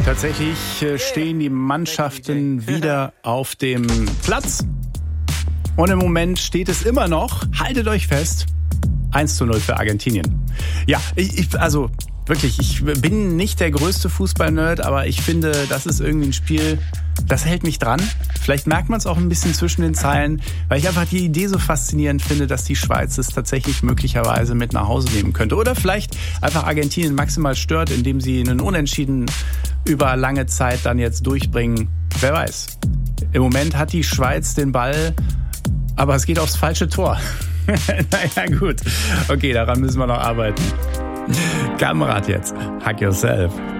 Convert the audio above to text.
Tatsächlich stehen die Mannschaften wieder auf dem Platz. Und im Moment steht es immer noch, haltet euch fest, 1:0 für Argentinien. Ja, ich bin nicht der größte Fußball-Nerd, aber ich finde, das ist irgendwie ein Spiel, das hält mich dran. Vielleicht merkt man es auch ein bisschen zwischen den Zeilen, weil ich einfach die Idee so faszinierend finde, dass die Schweiz es tatsächlich möglicherweise mit nach Hause nehmen könnte. Oder vielleicht einfach Argentinien maximal stört, indem sie einen Unentschieden über lange Zeit dann jetzt durchbringen. Wer weiß. Im Moment hat die Schweiz den Ball, aber es geht aufs falsche Tor. Naja, gut. Okay, daran müssen wir noch arbeiten. Kamerad jetzt. Hack yourself.